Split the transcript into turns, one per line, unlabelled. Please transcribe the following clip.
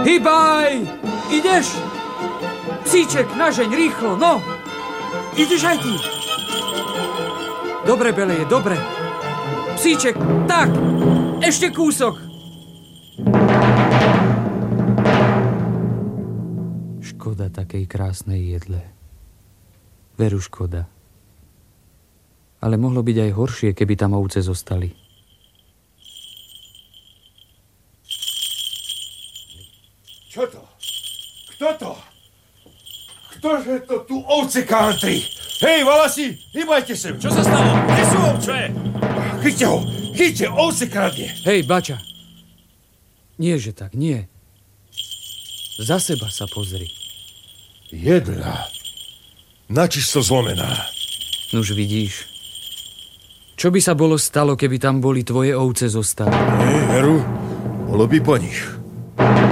Hýbaj! Ideš? Psíček, nažeň, rýchlo, no! Ideš aj ty? Dobre, Beleje, dobre. Psíček, tak! Ešte kúsok! Škoda takej krásnej jedle. Veru škoda. Ale mohlo byť aj horšie, keby tam ovce zostali.
Čo to? Kto to? Ktože to tu ovce country? Hej, Valasi, hýbajte sem.
Čo sa stalo? Kde sú ovce?
Chyťte ho, chyťte, ovce kradne.
Hej, Bača. Nie, že tak, nie. Za seba sa pozri.
Jedna. Načisto zlomená.
Nuž vidíš. Čo by sa bolo stalo, keby tam boli tvoje ovce zostali?
Veru, bolo by po nich.